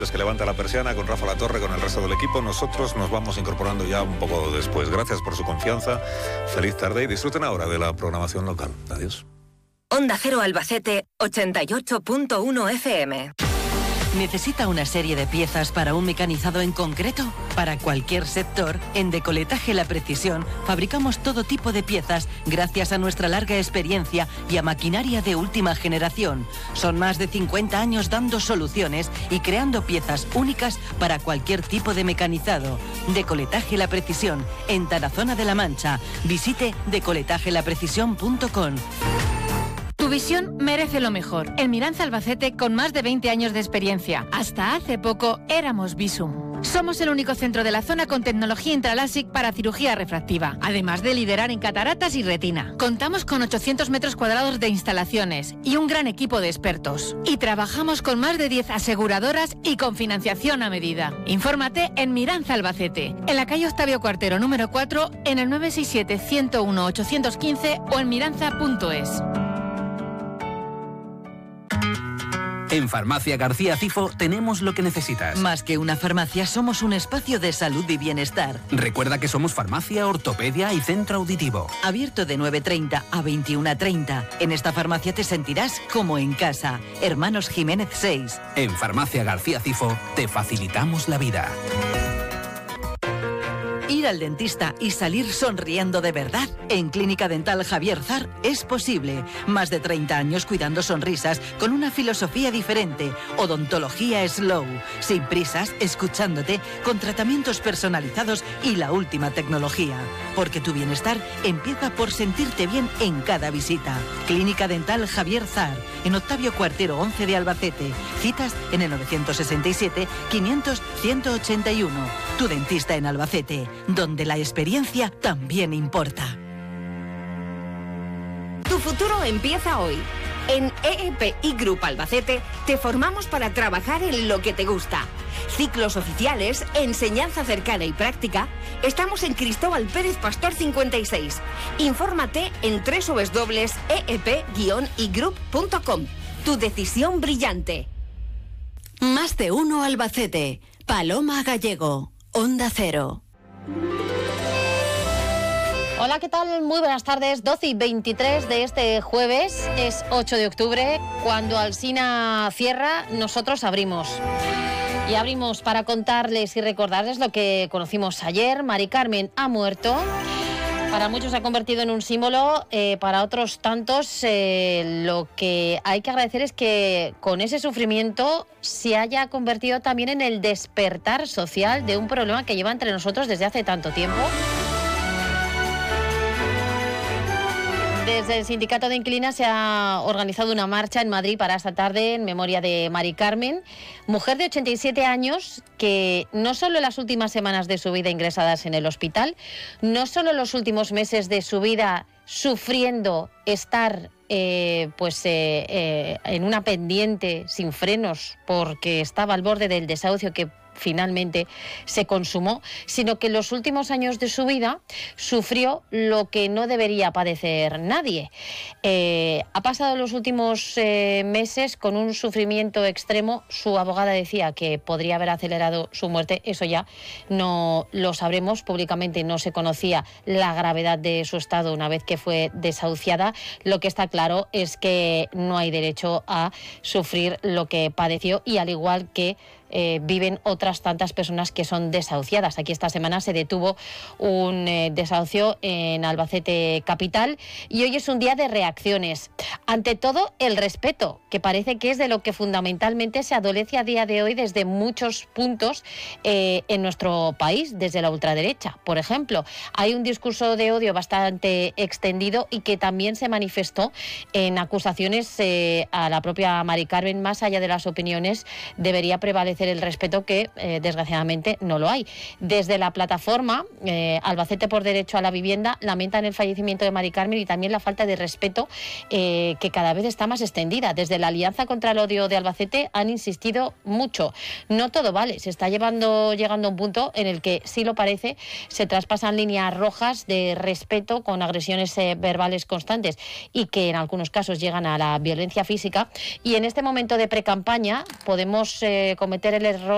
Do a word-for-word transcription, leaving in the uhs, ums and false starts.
Es que levanta la persiana con Rafa La Torre, con el resto del equipo. Nosotros nos vamos incorporando ya un poco después. Gracias por su confianza. Feliz tarde y disfruten ahora de la programación local. Adiós. Onda Cero Albacete, ochenta y ocho punto uno F M. ¿Necesita una serie de piezas para un mecanizado en concreto? Para cualquier sector, en Decoletaje La Precisión fabricamos todo tipo de piezas gracias a nuestra larga experiencia y a maquinaria de última generación. Son más de cincuenta años dando soluciones y creando piezas únicas para cualquier tipo de mecanizado. Decoletaje La Precisión, en Tarazona de la Mancha. Visite decoletaje la precisión punto com. Tu visión merece lo mejor. En Miranza Albacete, con más de veinte años de experiencia. Hasta hace poco éramos Visum. Somos el único centro de la zona con tecnología intralásic para cirugía refractiva, además de liderar en cataratas y retina. Contamos con ochocientos metros cuadrados de instalaciones y un gran equipo de expertos. Y trabajamos con más de diez aseguradoras y con financiación a medida. Infórmate en Miranza Albacete, en la calle Octavio Cuartero número cuatro, en el nueve seis siete, ciento uno, ochocientos quince o en miranza punto es. En Farmacia García Cifo tenemos lo que necesitas. Más que una farmacia, somos un espacio de salud y bienestar. Recuerda que somos farmacia, ortopedia y centro auditivo. Abierto de nueve treinta a veintiuna treinta. En esta farmacia te sentirás como en casa. Hermanos Jiménez seis. En Farmacia García Cifo te facilitamos la vida. Ir al dentista y salir sonriendo de verdad. En Clínica Dental Javier Zar es posible. Más de treinta años cuidando sonrisas con una filosofía diferente. Odontología Slow. Sin prisas, escuchándote, con tratamientos personalizados y la última tecnología. Porque tu bienestar empieza por sentirte bien en cada visita. Clínica Dental Javier Zar. En Octavio Cuartero once de Albacete. Citas en el novecientos sesenta y siete, quinientos, ciento ochenta y uno. Tu dentista en Albacete, donde la experiencia también importa. Tu futuro empieza hoy. En E E P I Group Albacete te formamos para trabajar en lo que te gusta. Ciclos oficiales, enseñanza cercana y práctica. Estamos en Cristóbal Pérez Pastor cincuenta y seis. Infórmate en doble u doble u doble u punto e e p guion i group punto com. Tu decisión brillante. Más de uno Albacete. Paloma Gallego. Onda Cero. Hola, ¿qué tal? Muy buenas tardes. doce y veintitrés de este jueves, es ocho de octubre, cuando Alsina cierra, nosotros abrimos. Y abrimos para contarles y recordarles lo que conocimos ayer. Mari Carmen ha muerto. Para muchos se ha convertido en un símbolo, eh, para otros tantos eh, lo que hay que agradecer es que con ese sufrimiento se haya convertido también en el despertar social de un problema que lleva entre nosotros desde hace tanto tiempo. Desde el Sindicato de Inquilinas se ha organizado una marcha en Madrid para esta tarde en memoria de Mari Carmen, mujer de ochenta y siete años que no solo en las últimas semanas de su vida ingresadas en el hospital, no solo en los últimos meses de su vida sufriendo estar eh, pues eh, eh, en una pendiente sin frenos porque estaba al borde del desahucio que finalmente se consumó, sino que en los últimos años de su vida sufrió lo que no debería padecer nadie. Eh, ha pasado los últimos eh, meses con un sufrimiento extremo. Su abogada decía que podría haber acelerado su muerte. Eso ya no lo sabremos. Públicamente no se conocía la gravedad de su estado una vez que fue desahuciada. Lo que está claro es que no hay derecho a sufrir lo que padeció, y al igual que Eh, viven otras tantas personas que son desahuciadas. Aquí esta semana se detuvo un eh, desahucio en Albacete capital y hoy es un día de reacciones. Ante todo, el respeto, que parece que es de lo que fundamentalmente se adolece a día de hoy desde muchos puntos eh, en nuestro país, desde la ultraderecha, por ejemplo. Hay un discurso de odio bastante extendido y que también se manifestó en acusaciones eh, a la propia Mari Carmen. Más allá de las opiniones, debería prevalecer el respeto, que eh, desgraciadamente no lo hay. Desde la plataforma eh, Albacete por Derecho a la Vivienda lamentan el fallecimiento de Mari Carmen y también la falta de respeto eh, que cada vez está más extendida. Desde la Alianza contra el Odio de Albacete han insistido mucho. No todo vale, se está llevando, llegando a un punto en el que, sí lo parece, se traspasan líneas rojas de respeto con agresiones eh, verbales constantes y que en algunos casos llegan a la violencia física. Y en este momento de precampaña podemos eh, cometer el error